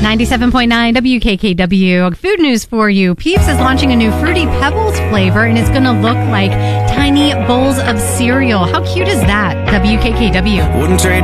97.9 WKKW. Food news for you. Peeps is launching a new Fruity Pebbles flavor, and it's going to look like tiny bowls of cereal. How cute is that? WKKW. Wouldn't trade